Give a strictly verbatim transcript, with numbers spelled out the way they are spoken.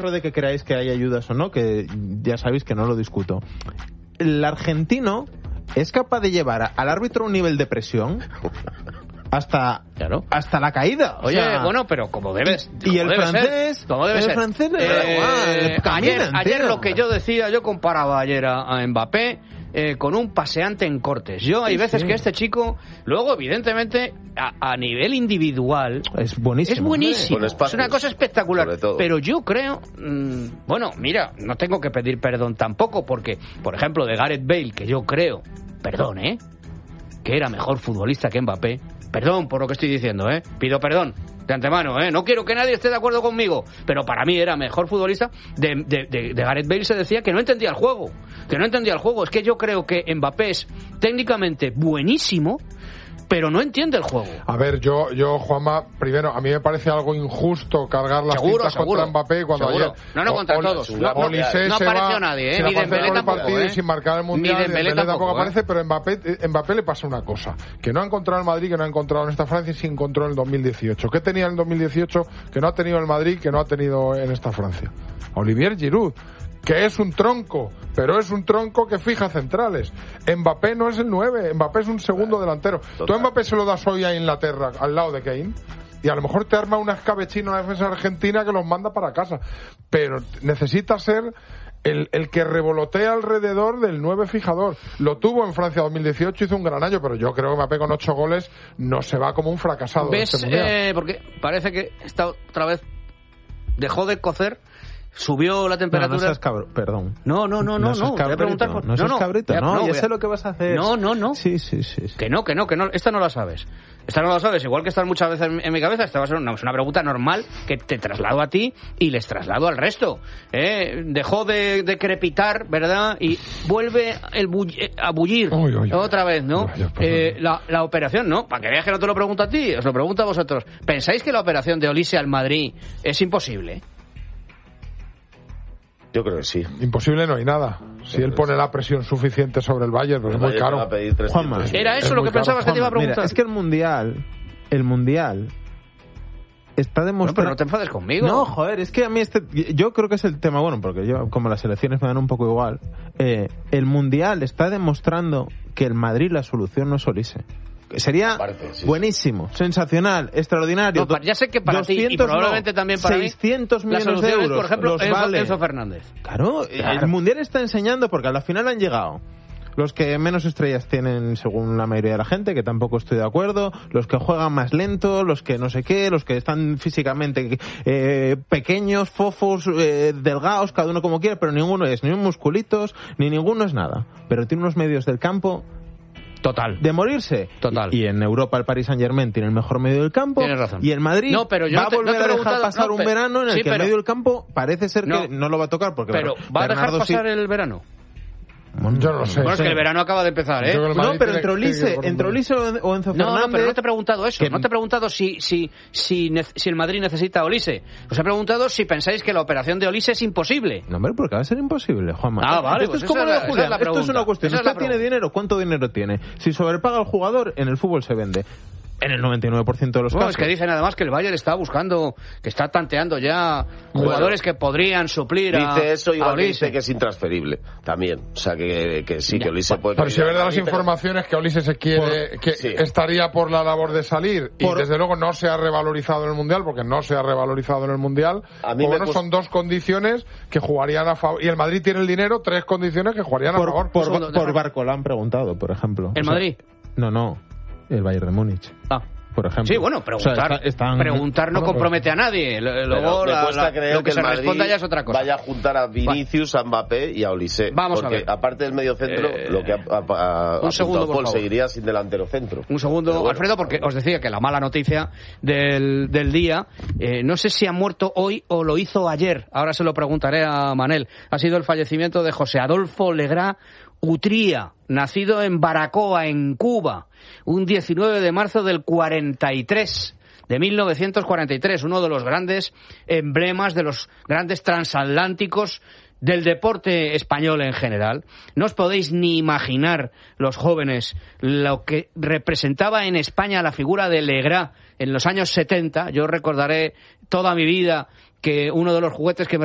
otro de que creáis que hay ayudas o no, que ya sabéis que no lo discuto. El argentino es capaz de llevar al árbitro a un nivel de presión hasta claro. hasta la caída. Oye, o sea, bueno, pero como debes. Y el debe francés, ser, como debe el ser. francés eh, eh, ayer, ayer lo que yo decía, yo comparaba ayer a, a Mbappé eh, con un paseante en cortes. Yo hay sí, veces sí. que este chico, luego evidentemente a, a nivel individual es buenísimo. Es buenísimo. Es una cosa espectacular. Pero yo creo, mmm, bueno, mira, no tengo que pedir perdón tampoco porque, por ejemplo, de Gareth Bale, que yo creo, perdón, ¿eh? que era mejor futbolista que Mbappé. Perdón por lo que estoy diciendo, ¿eh? Pido perdón de antemano, ¿eh? No quiero que nadie esté de acuerdo conmigo, pero para mí era mejor futbolista. De, de, de, de Gareth Bale se decía que no entendía el juego, que no entendía el juego. Es que yo creo que Mbappé es técnicamente buenísimo, pero no entiende el juego. A ver, yo, yo Juanma, primero, a mí me parece algo injusto cargar las seguro, cintas seguro, contra Mbappé cuando seguro. ayer... No, no, contra o, todos. O, no, o no, no apareció nadie, ¿eh? Ni Dembélé tampoco, ¿eh? Sin marcar el Mundial, ni Dembélé tampoco, tampoco ¿eh? aparece, pero Mbappé, Mbappé le pasa una cosa, que no ha encontrado el Madrid, que no ha encontrado en esta Francia y sí encontró en el dos mil dieciocho. ¿Qué tenía en el dos mil dieciocho que no ha tenido el Madrid, que no ha tenido en esta Francia? Olivier Giroud, que es un tronco, pero es un tronco que fija centrales. Mbappé no es el nueve, Mbappé es un segundo delantero. Total. Tú a Mbappé se lo das hoy a Inglaterra, al lado de Kane, y a lo mejor te arma una escabechina en la defensa argentina que los manda para casa. Pero necesita ser el, el que revolotea alrededor del nueve fijador. Lo tuvo en Francia dos mil dieciocho, hizo un gran año, pero yo creo que Mbappé con ocho goles no se va como un fracasado. ¿Ves? De este mundial. Eh, porque parece que está otra vez, dejó de cocer. Subió la temperatura. No, no seas cabro, perdón. No, no, no, no, no. No, cabrito, preguntar por... no, no, no cabrito, no, no, ya sé lo que vas a hacer. No, no, no. Sí, sí, sí, sí. Que no, que no, que no. Esta no la sabes. Esta no la sabes. Igual que están muchas veces en, en mi cabeza, esta va a ser una, una pregunta normal que te traslado a ti y les traslado al resto. ¿Eh? Dejó de, de crepitar, ¿verdad? Y vuelve el bull- a bullir uy, uy, otra vez, ¿no? Uy, eh, la, la operación, ¿no? Para que veas que no te lo pregunto a ti, os lo pregunto a vosotros. ¿Pensáis que la operación de Olise al Madrid es imposible? Yo creo que sí. Imposible no hay nada. Si él pone la presión suficiente sobre el Bayern, pues es muy caro. Juanma, ¿era eso lo que pensabas que te iba a preguntar? Mira, es que el Mundial, el Mundial está demostrando... No, pero no te enfades conmigo. No, joder, es que a mí este... Yo creo que es el tema, bueno, porque yo, como las elecciones me dan un poco igual, eh, el Mundial está demostrando que el Madrid la solución no es Olise. Sería Aparte, sí, buenísimo, sí. sensacional, extraordinario. No, ya sé que para ti y probablemente no, también para seiscientos mí millones de euros, por ejemplo, Enzo, vale. Enzo Fernández. Claro, claro, el Mundial está enseñando porque a la final han llegado los que menos estrellas tienen según la mayoría de la gente, que tampoco estoy de acuerdo, los que juegan más lento, los que no sé qué, los que están físicamente eh, pequeños, fofos, eh, delgados, cada uno como quiera, pero ninguno es ni un musculitos, ni ninguno es nada. Pero tiene unos medios del campo total de morirse. Total. Y, y en Europa el Paris Saint-Germain tiene el mejor medio del campo. Tienes razón. Y el Madrid no, pero yo va no te, a volver no te a dejar pasar no, un pero, verano en el sí, que pero, el medio del campo parece ser no, que no lo va a tocar porque pero Bernardo, va a dejar pasar sí. el verano. Bueno, yo no lo sé. Bueno, es que el verano acaba de empezar, ¿eh? No, pero entre Olise, entre Olise o Enzo Fernández... No, no, pero no te he preguntado eso. Que... No te he preguntado si, si, si, si el Madrid necesita a Olise. Os he preguntado si pensáis que la operación de Olise es imposible. No, hombre, porque va a ser imposible, Juanma. Ah, vale. Esto Pues es como es lo de la, Julián. es Esto es una cuestión. Esa Usted es tiene dinero. ¿Cuánto dinero tiene? Si sobrepaga al jugador, en el fútbol se vende. En el noventa y nueve por ciento de los bueno, casos. Es que dicen además que el Bayern está buscando, que está tanteando ya jugadores bueno, que podrían suplir a dice eso y a dice que es intransferible también. O sea, que, que sí, que Olise puede... Pero si es verdad las informaciones que Olise se quiere, por, que sí. estaría por la labor de salir por, y desde luego no se ha revalorizado en el Mundial, porque no se ha revalorizado en el Mundial. A mí pues bueno, son dos condiciones que jugarían a favor. Y el Madrid tiene el dinero, tres condiciones que jugarían por, a favor. Por, por, por Barco lo han preguntado, por ejemplo. ¿El o sea, Madrid? No, no. El Bayern de Múnich. Ah. Por ejemplo. Sí, bueno, preguntar, o sea, está, están... preguntar no compromete a nadie. Luego la, la, creer lo que, que se el responda ya es otra cosa. Vaya a juntar a Vinicius, a Mbappé y a Olise. Vamos porque a ver. Aparte del medio centro, eh, lo que ha, ha, ha un segundo, Paul seguiría sin delantero centro. Un segundo, bueno, Alfredo, porque os decía que la mala noticia del, del día, eh, no sé si ha muerto hoy o lo hizo ayer, ahora se lo preguntaré a Manel, ha sido el fallecimiento de José Adolfo Legrá Utría, nacido en Baracoa, en Cuba, un diecinueve de marzo del cuarenta y tres, de mil novecientos cuarenta y tres, uno de los grandes emblemas, de los grandes transatlánticos del deporte español en general. No os podéis ni imaginar, los jóvenes, lo que representaba en España la figura de Legrá en los años setenta. Yo recordaré toda mi vida que uno de los juguetes que me